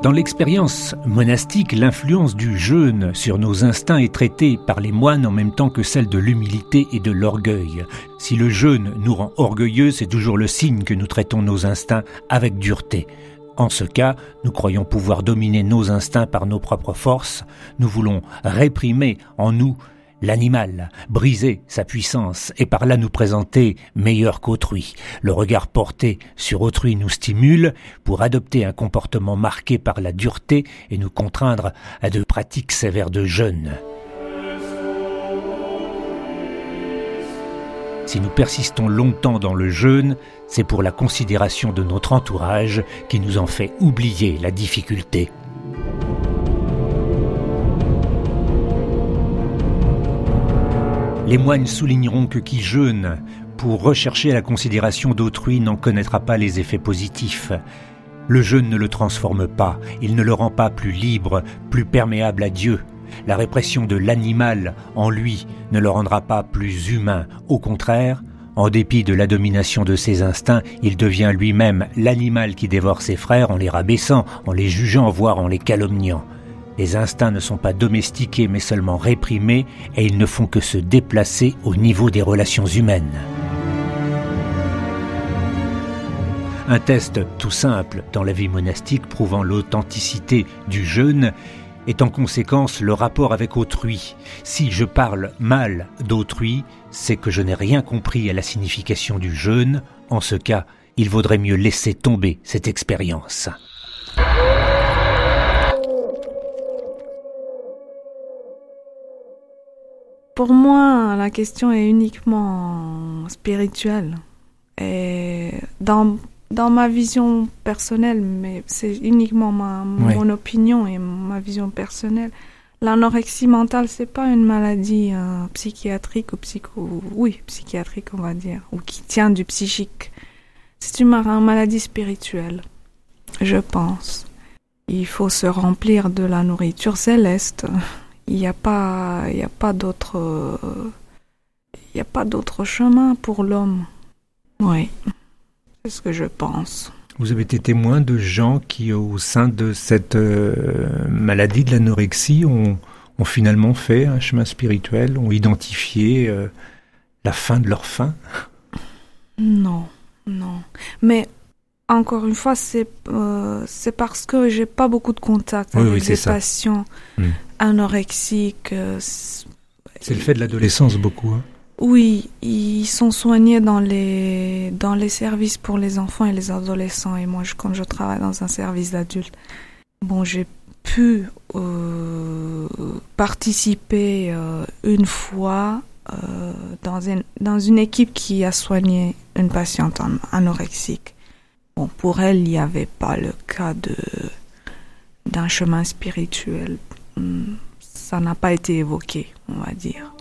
Dans l'expérience monastique, l'influence du jeûne sur nos instincts est traitée par les moines en même temps que celle de l'humilité et de l'orgueil. Si le jeûne nous rend orgueilleux, c'est toujours le signe que nous traitons nos instincts avec dureté. En ce cas, nous croyons pouvoir dominer nos instincts par nos propres forces. Nous voulons réprimer en nous l'animal, briser sa puissance et par là nous présenter meilleur qu'autrui. Le regard porté sur autrui nous stimule pour adopter un comportement marqué par la dureté et nous contraindre à de pratiques sévères de jeûne. Si nous persistons longtemps dans le jeûne, c'est pour la considération de notre entourage qui nous en fait oublier la difficulté. Les moines souligneront que qui jeûne pour rechercher la considération d'autrui n'en connaîtra pas les effets positifs. Le jeûne ne le transforme pas, il ne le rend pas plus libre, plus perméable à Dieu. La répression de l'animal en lui ne le rendra pas plus humain. Au contraire, en dépit de la domination de ses instincts, il devient lui-même l'animal qui dévore ses frères en les rabaissant, en les jugeant, voire en les calomniant. Les instincts ne sont pas domestiqués mais seulement réprimés et ils ne font que se déplacer au niveau des relations humaines. Un test tout simple dans la vie monastique prouvant l'authenticité du jeûne est en conséquence le rapport avec autrui. Si je parle mal d'autrui, c'est que je n'ai rien compris à la signification du jeûne. En ce cas, il vaudrait mieux laisser tomber cette expérience. Pour moi, la question est uniquement spirituelle. Et dans ma vision personnelle, mais c'est uniquement mon opinion et ma vision personnelle, l'anorexie mentale, c'est pas une maladie psychiatrique ou psychiatrique, on va dire, ou qui tient du psychique. C'est une maladie spirituelle, je pense. Il faut se remplir de la nourriture céleste. Il n'y a pas d'autre chemin pour l'homme. Oui, c'est ce que je pense. Vous avez été témoin de gens qui, au sein de cette maladie de l'anorexie, ont finalement fait un chemin spirituel, ont identifié la fin de leur fin? Non. Mais encore une fois, c'est parce que j'ai pas beaucoup de contact avec des patients anorexiques. C'est le fait de l'adolescence beaucoup. Hein. Oui, ils sont soignés dans les services pour les enfants et les adolescents. Et moi, comme je travaille dans un service d'adultes, j'ai pu participer une fois dans une équipe qui a soigné une patiente anorexique. Pour elle, il n'y avait pas le cas d'un chemin spirituel. Ça n'a pas été évoqué, on va dire.